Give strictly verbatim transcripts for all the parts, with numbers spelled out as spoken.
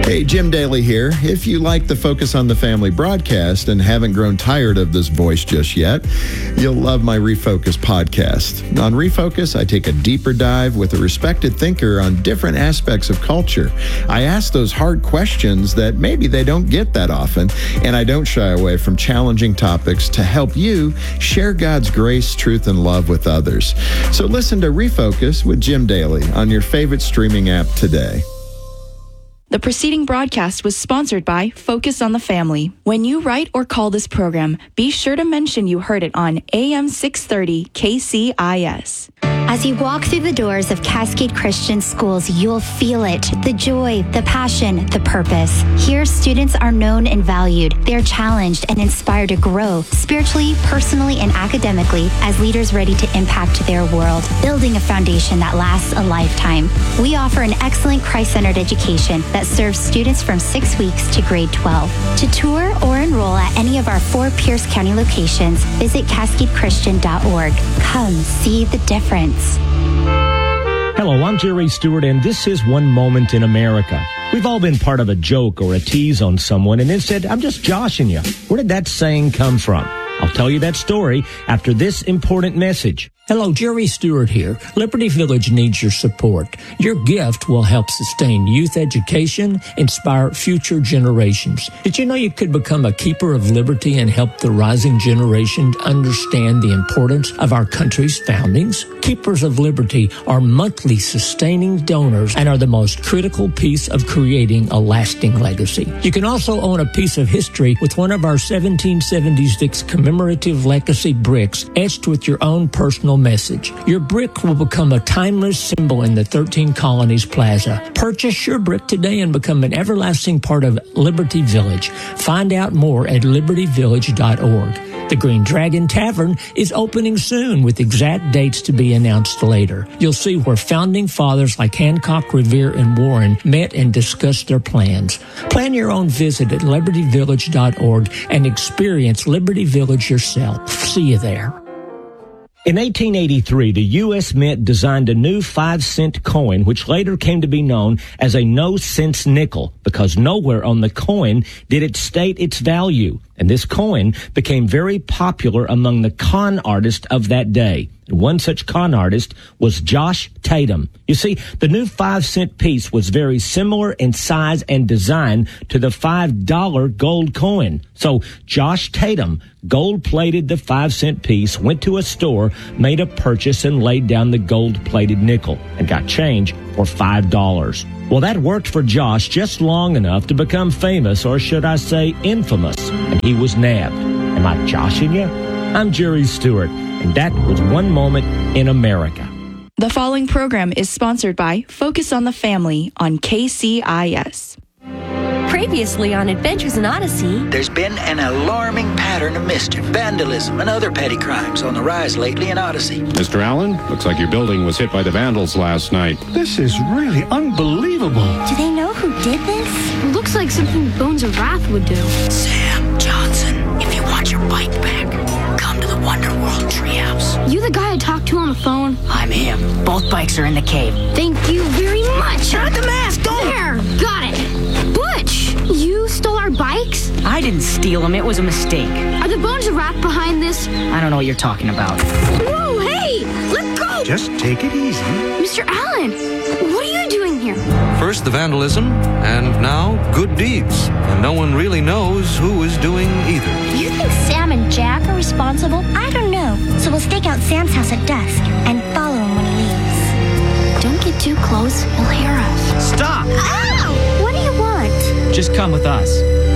Hey, Jim Daly here. If you like the Focus on the Family broadcast and haven't grown tired of this voice just yet, you'll love my Refocus podcast. On Refocus, I take a deeper dive with a respected thinker on different aspects of culture. I ask those hard questions that maybe they don't get that often, and I don't shy away from challenging topics to help you share God's grace, truth, and love with others. So listen to Refocus with Jim Daly on your favorite streaming app today. The preceding broadcast was sponsored by Focus on the Family. When you write or call this program, be sure to mention you heard it on A M six thirty K C I S. As you walk through the doors of Cascade Christian Schools, you'll feel it. The joy, the passion, the purpose. Here, students are known and valued. They're challenged and inspired to grow spiritually, personally, and academically as leaders ready to impact their world, building a foundation that lasts a lifetime. We offer an excellent Christ-centered education that serves students from six weeks to grade twelve. To tour or enroll at any of our four Pierce County locations, visit cascade christian dot org. Come see the difference. Hello, I'm Jerry Stewart, and this is One Moment in America. We've all been part of a joke or a tease on someone and then said, I'm just joshing you. Where did that saying come from? I'll tell you that story after this important message. Hello, Jerry Stewart here. Liberty Village needs your support. Your gift will help sustain youth education, inspire future generations. Did you know you could become a keeper of liberty and help the rising generation understand the importance of our country's foundings? Keepers of Liberty are monthly sustaining donors and are the most critical piece of creating a lasting legacy. You can also own a piece of history with one of our seventeen seventy-six commemorative legacy bricks etched with your own personal message. Your brick will become a timeless symbol in the thirteen Colonies Plaza. Purchase your brick today and become an everlasting part of Liberty Village. Find out more at liberty village dot org. The Green Dragon Tavern is opening soon with exact dates to be announced later. You'll see where founding fathers like Hancock, Revere, and Warren met and discussed their plans. Plan your own visit at liberty village dot org and experience Liberty Village yourself. See you there. In eighteen eighty-three, the U S Mint designed a new five-cent coin, which later came to be known as a no-sense nickel, because nowhere on the coin did it state its value. And this coin became very popular among the con artists of that day. And one such con artist was Josh Tatum. You see, the new five-cent piece was very similar in size and design to the five dollar gold coin. So Josh Tatum gold-plated the five-cent piece, went to a store, made a purchase, and laid down the gold-plated nickel and got change for five dollars. Well, that worked for Josh just long enough to become famous, or should I say infamous, and he was nabbed. Am I joshing you? I'm Jerry Stewart, and that was One Moment in America. The following program is sponsored by Focus on the Family on K C I S. Previously on Adventures in Odyssey, there's been an alarming pattern of mischief, vandalism, and other petty crimes on the rise lately in Odyssey. Mister Allen, looks like your building was hit by the vandals last night. This is really unbelievable. Do they know who did this? Looks like something Bones of Wrath would do. Sam Johnson, if you want your bike back, come to the Wonderworld Treehouse. You the guy I talked to on the phone? I'm him. Both bikes are in the cave. Thank you very much. Not the mask, don't! There, got it. Butch, you stole our bikes? I didn't steal them. It was a mistake. Are the Bones of Wrath behind this? I don't know what you're talking about. Whoa, hey, let go! Just take it easy. Mister Allen, what are you doing here? First the vandalism, and now good deeds. And no one really knows who is doing either. You think Sam and Jack are responsible? I don't know. So we'll stake out Sam's house at dusk and follow him when he leaves. Don't get too close. He'll hear us. Stop! Ow! What do you want? Just come with us.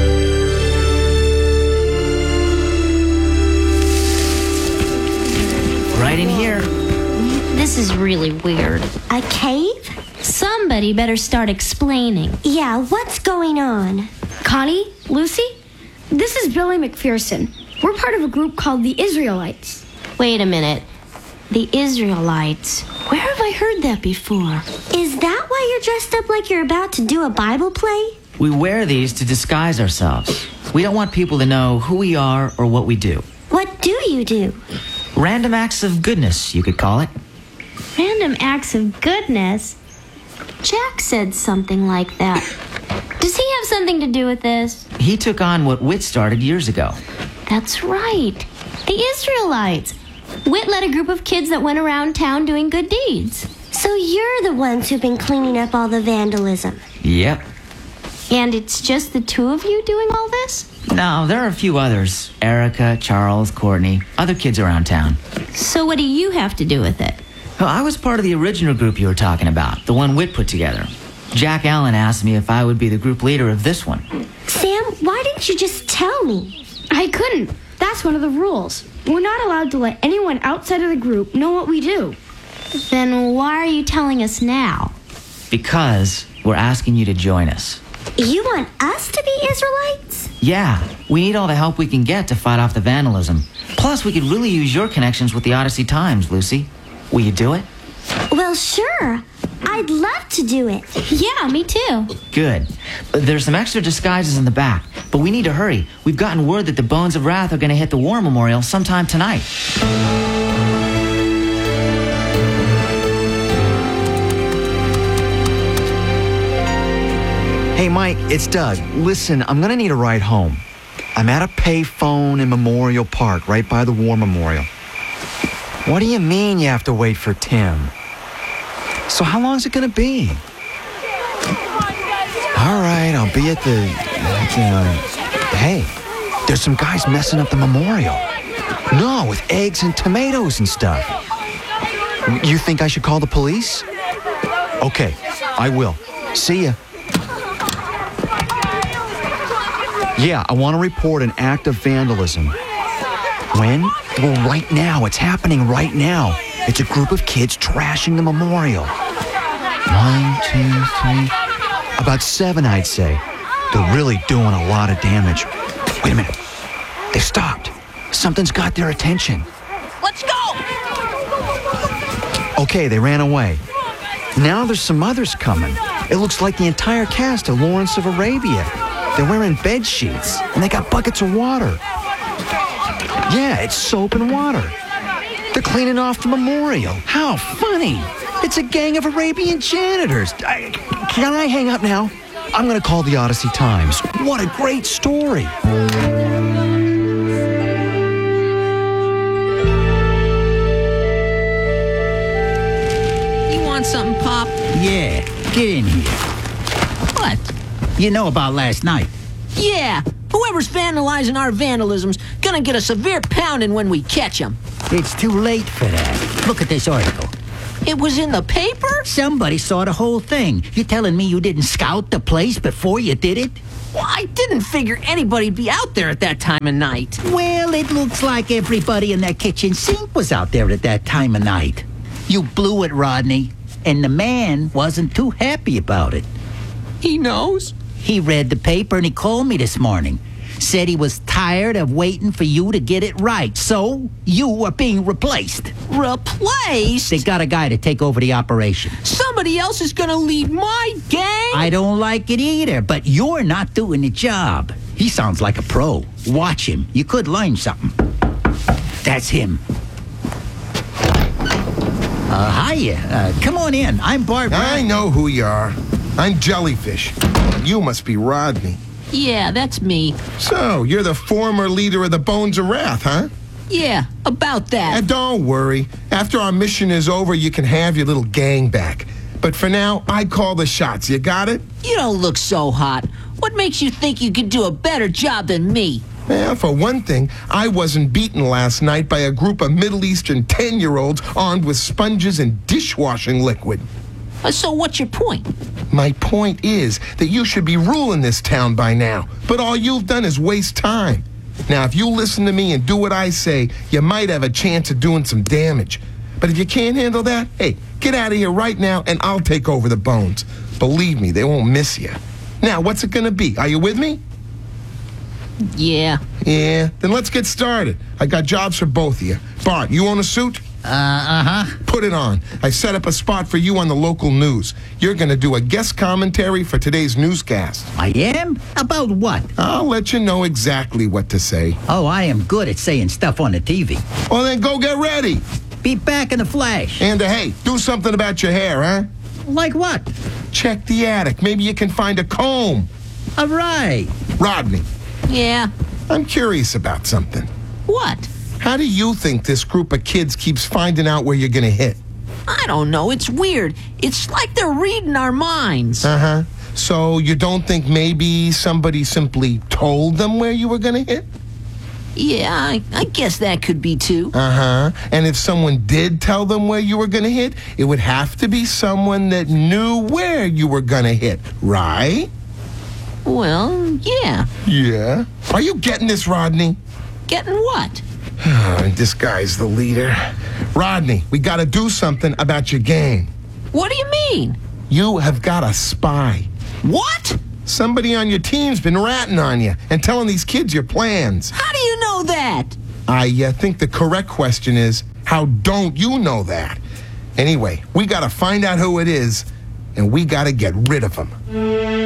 Right in here. This is really weird. A cave? Somebody better start explaining. Yeah, what's going on? Connie? Lucy? This is Billy McPherson. We're part of a group called the Israelites. Wait a minute. The Israelites. Where have I heard that before? Is that why you're dressed up like you're about to do a Bible play? We wear these to disguise ourselves. We don't want people to know who we are or what we do. What do you do? Random acts of goodness, you could call it. Random acts of goodness? Jack said something like that. Does he have something to do with this? He took on what Whit started years ago. That's right. The Israelites. Whit led a group of kids that went around town doing good deeds. So you're the ones who've been cleaning up all the vandalism. Yep. And it's just the two of you doing all this? No, there are a few others. Erica, Charles, Courtney, other kids around town. So what do you have to do with it? Well, I was part of the original group you were talking about, the one Whit put together. Jack Allen asked me if I would be the group leader of this one. Sam, why didn't you just tell me? I couldn't. That's one of the rules. We're not allowed to let anyone outside of the group know what we do. Then why are you telling us now? Because we're asking you to join us. You want us to be Israelites? Yeah, we need all the help we can get to fight off the vandalism. Plus, we could really use your connections with the Odyssey Times, Lucy. Will you do it? Well, sure. I'd love to do it. Yeah, me too. Good. There's some extra disguises in the back, but we need to hurry. We've gotten word that the Bones of Wrath are going to hit the War Memorial sometime tonight. Hey, Mike, it's Doug. Listen, I'm gonna need a ride home. I'm at a payphone in Memorial Park, right by the War Memorial. What do you mean you have to wait for Tim? So how long is it gonna be? All right, I'll be at the... Uh, hey, there's some guys messing up the memorial. No, with eggs and tomatoes and stuff. You think I should call the police? Okay, I will. See ya. Yeah, I want to report an act of vandalism. When? Well, right now. It's happening right now. It's a group of kids trashing the memorial. One, two, three... About seven, I'd say. They're really doing a lot of damage. Wait a minute. They stopped. Something's got their attention. Let's go! Okay, they ran away. Now there's some others coming. It looks like the entire cast of Lawrence of Arabia. They're wearing bed sheets, and they got buckets of water. Yeah, it's soap and water. They're cleaning off the memorial. How funny. It's a gang of Arabian janitors. I, can I hang up now? I'm going to call the Odyssey Times. What a great story. You want something, Pop? Yeah, get in here. What? You know about last night? Yeah, whoever's vandalizing our vandalism's gonna get a severe pounding when we catch them. It's too late for that. Look at this article. It was in the paper? Somebody saw the whole thing. You telling me you didn't scout the place before you did it? Well, I didn't figure anybody'd be out there at that time of night. Well, it looks like everybody in that kitchen sink was out there at that time of night. You blew it, Rodney, and the man wasn't too happy about it. He knows? He read the paper and he called me this morning. Said he was tired of waiting for you to get it right. So, you are being replaced. Replaced? They got a guy to take over the operation. Somebody else is gonna lead my gang? I don't like it either, but you're not doing the job. He sounds like a pro. Watch him. You could learn something. That's him. Uh, hiya. Uh, come on in. I'm Bart. I know who you are. I'm Jellyfish. You must be Rodney. Yeah, that's me. So, you're the former leader of the Bones of Wrath, huh? Yeah, about that. And don't worry. After our mission is over, you can have your little gang back. But for now, I call the shots. You got it? You don't look so hot. What makes you think you could do a better job than me? Well, for one thing, I wasn't beaten last night by a group of Middle Eastern ten-year-olds armed with sponges and dishwashing liquid. Uh, so what's your point? My point is that you should be ruling this town by now, but all you've done is waste time. Now, if you listen to me and do what I say, you might have a chance of doing some damage. But if you can't handle that, hey, get out of here right now and I'll take over the Bones. Believe me, they won't miss you. Now, what's it gonna be? Are you with me? Yeah. Yeah? Then let's get started. I got jobs for both of you. Bart, you own a suit? Uh, uh-huh. Put it on. I set up a spot for you on the local news. You're going to do a guest commentary for today's newscast. I am? About what? I'll let you know exactly what to say. Oh, I am good at saying stuff on the T V. Well, then go get ready. Be back in a flash. And, uh, hey, do something about your hair, huh? Like what? Check the attic. Maybe you can find a comb. All right. Rodney, Yeah. I'm curious about something. What? How do you think this group of kids keeps finding out where you're going to hit? I don't know. It's weird. It's like they're reading our minds. Uh-huh. So you don't think maybe somebody simply told them where you were going to hit? Yeah, I, I guess that could be too. Uh-huh. And if someone did tell them where you were going to hit, it would have to be someone that knew where you were going to hit, right? Well, yeah. Yeah. Are you getting this, Rodney? Getting what? Oh, this guy's the leader. Rodney, we got to do something about your game. What do you mean? You have got a spy. What? Somebody on your team's been ratting on you and telling these kids your plans. How do you know that? I uh, think the correct question is, how don't you know that? Anyway, we got to find out who it is, and we got to get rid of him.